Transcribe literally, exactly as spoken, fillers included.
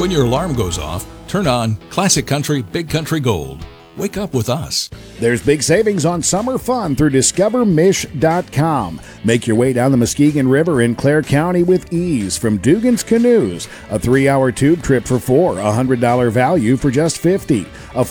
When your alarm goes off, turn on Classic Country Big Country Gold. Wake up with us. There's big savings on summer fun through discover mish dot com. Make your way down the Muskegon River in Clare County with ease from Dugan's Canoes. A three-hour tube trip for four, a one hundred dollars value for just fifty dollars. A